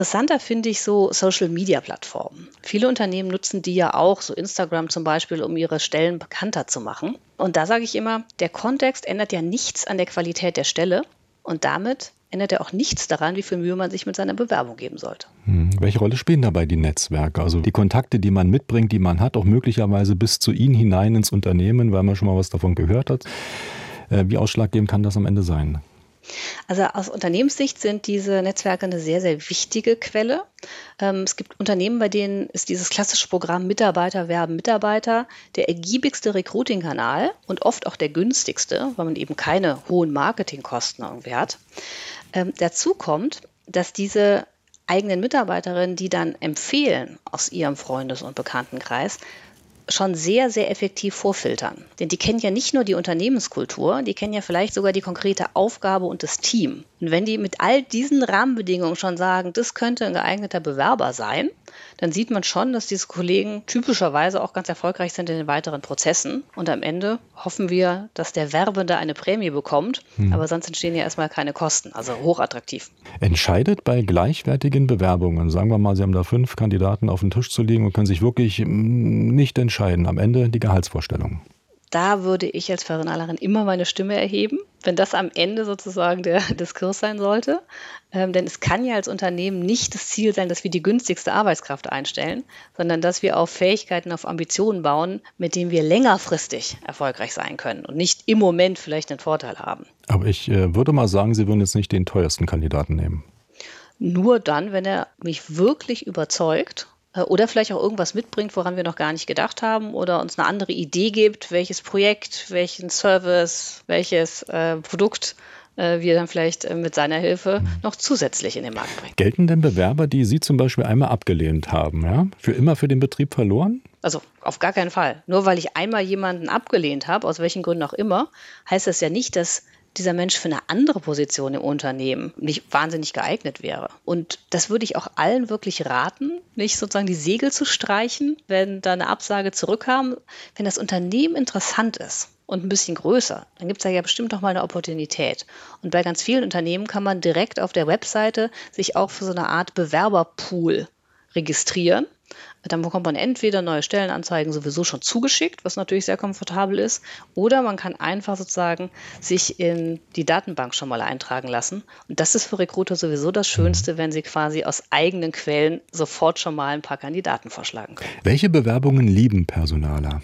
Interessanter finde ich so Social-Media-Plattformen. Viele Unternehmen nutzen die ja auch, so Instagram zum Beispiel, um ihre Stellen bekannter zu machen. Und da sage ich immer, der Kontext ändert ja nichts an der Qualität der Stelle und damit ändert er auch nichts daran, wie viel Mühe man sich mit seiner Bewerbung geben sollte. Welche Rolle spielen dabei die Netzwerke? Also die Kontakte, die man mitbringt, die man hat, auch möglicherweise bis zu Ihnen hinein ins Unternehmen, weil man schon mal was davon gehört hat. Wie ausschlaggebend kann das am Ende sein? Also aus Unternehmenssicht sind diese Netzwerke eine sehr, sehr wichtige Quelle. Es gibt Unternehmen, bei denen ist dieses klassische Programm Mitarbeiter werben Mitarbeiter der ergiebigste Recruiting-Kanal und oft auch der günstigste, weil man eben keine hohen Marketingkosten irgendwie hat. Dazu kommt, dass diese eigenen Mitarbeiterinnen, die dann empfehlen aus ihrem Freundes- und Bekanntenkreis, schon sehr, sehr effektiv vorfiltern. Denn die kennen ja nicht nur die Unternehmenskultur, die kennen ja vielleicht sogar die konkrete Aufgabe und das Team. Und wenn die mit all diesen Rahmenbedingungen schon sagen, das könnte ein geeigneter Bewerber sein, dann sieht man schon, dass diese Kollegen typischerweise auch ganz erfolgreich sind in den weiteren Prozessen. Und am Ende hoffen wir, dass der Werbende eine Prämie bekommt, aber sonst entstehen ja erstmal keine Kosten, also hochattraktiv. Entscheidet bei gleichwertigen Bewerbungen, sagen wir mal, Sie haben da 5 Kandidaten auf dem Tisch zu liegen und können sich wirklich nicht entscheiden, am Ende die Gehaltsvorstellung? Da würde ich als Personalerin immer meine Stimme erheben, wenn das am Ende sozusagen der Diskurs sein sollte. Denn es kann ja als Unternehmen nicht das Ziel sein, dass wir die günstigste Arbeitskraft einstellen, sondern dass wir auf Fähigkeiten, auf Ambitionen bauen, mit denen wir längerfristig erfolgreich sein können und nicht im Moment vielleicht einen Vorteil haben. Aber ich würde mal sagen, Sie würden jetzt nicht den teuersten Kandidaten nehmen. Nur dann, wenn er mich wirklich überzeugt oder vielleicht auch irgendwas mitbringt, woran wir noch gar nicht gedacht haben oder uns eine andere Idee gibt, welches Projekt, welchen Service, welches Produkt wir dann vielleicht mit seiner Hilfe noch zusätzlich in den Markt bringen. Gelten denn Bewerber, die Sie zum Beispiel einmal abgelehnt haben, ja, für immer für den Betrieb verloren? Also auf gar keinen Fall. Nur weil ich einmal jemanden abgelehnt habe, aus welchen Gründen auch immer, heißt das ja nicht, dass dieser Mensch für eine andere Position im Unternehmen nicht wahnsinnig geeignet wäre. Und das würde ich auch allen wirklich raten, nicht sozusagen die Segel zu streichen, wenn da eine Absage zurückkam. Wenn das Unternehmen interessant ist und ein bisschen größer, dann gibt es da ja bestimmt noch mal eine Opportunität. Und bei ganz vielen Unternehmen kann man direkt auf der Webseite sich auch für so eine Art Bewerberpool registrieren. Dann bekommt man entweder neue Stellenanzeigen sowieso schon zugeschickt, was natürlich sehr komfortabel ist, oder man kann einfach sozusagen sich in die Datenbank schon mal eintragen lassen. Und das ist für Recruiter sowieso das Schönste, wenn sie quasi aus eigenen Quellen sofort schon mal ein paar Kandidaten vorschlagen können. Welche Bewerbungen lieben Personaler?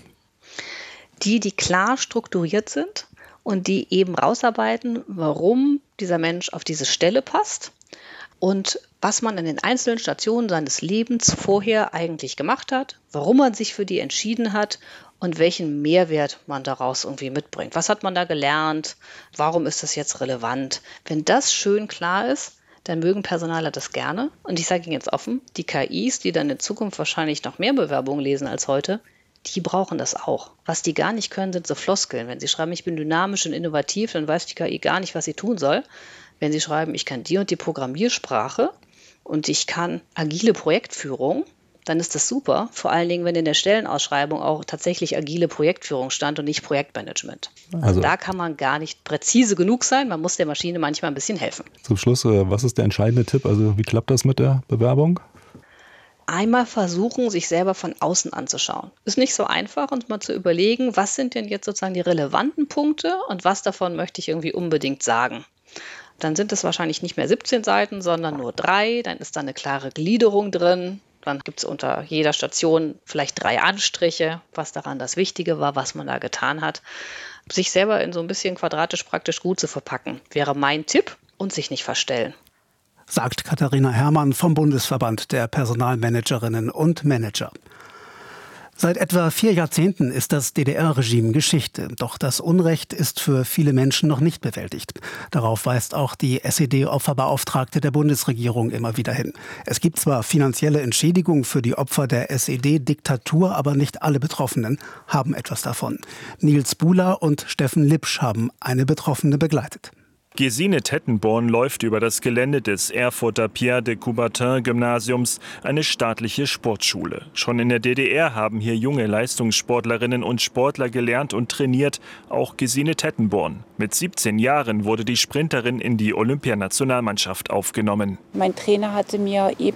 Die klar strukturiert sind und die eben rausarbeiten, warum dieser Mensch auf diese Stelle passt und was man an den einzelnen Stationen seines Lebens vorher eigentlich gemacht hat, warum man sich für die entschieden hat und welchen Mehrwert man daraus irgendwie mitbringt. Was hat man da gelernt? Warum ist das jetzt relevant? Wenn das schön klar ist, dann mögen Personaler das gerne. Und ich sage Ihnen jetzt offen, die KIs, die dann in Zukunft wahrscheinlich noch mehr Bewerbungen lesen als heute, die brauchen das auch. Was die gar nicht können, sind so Floskeln. Wenn sie schreiben, ich bin dynamisch und innovativ, dann weiß die KI gar nicht, was sie tun soll. Wenn sie schreiben, ich kann die und die Programmiersprache und ich kann agile Projektführung, dann ist das super. Vor allen Dingen, wenn in der Stellenausschreibung auch tatsächlich agile Projektführung stand und nicht Projektmanagement. Also da kann man gar nicht präzise genug sein. Man muss der Maschine manchmal ein bisschen helfen. Zum Schluss, was ist der entscheidende Tipp? Also wie klappt das mit der Bewerbung? Einmal versuchen, sich selber von außen anzuschauen. Ist nicht so einfach, uns mal zu überlegen, was sind denn jetzt sozusagen die relevanten Punkte und was davon möchte ich irgendwie unbedingt sagen. Dann sind es wahrscheinlich nicht mehr 17 Seiten, sondern nur 3. Dann ist da eine klare Gliederung drin. Dann gibt es unter jeder Station vielleicht 3 Anstriche, was daran das Wichtige war, was man da getan hat. Sich selber in so ein bisschen quadratisch praktisch gut zu verpacken, wäre mein Tipp und sich nicht verstellen. Sagt Katharina Herrmann vom Bundesverband der Personalmanagerinnen und Manager. Seit etwa 4 Jahrzehnten ist das DDR-Regime Geschichte. Doch das Unrecht ist für viele Menschen noch nicht bewältigt. Darauf weist auch die SED-Opferbeauftragte der Bundesregierung immer wieder hin. Es gibt zwar finanzielle Entschädigung für die Opfer der SED-Diktatur, aber nicht alle Betroffenen haben etwas davon. Nils Buhler und Steffen Lipsch haben eine Betroffene begleitet. Gesine Tettenborn läuft über das Gelände des Erfurter Pierre de Coubertin-Gymnasiums, eine staatliche Sportschule. Schon in der DDR haben hier junge Leistungssportlerinnen und Sportler gelernt und trainiert, auch Gesine Tettenborn. Mit 17 Jahren wurde die Sprinterin in die Olympianationalmannschaft aufgenommen. Mein Trainer hatte mir eben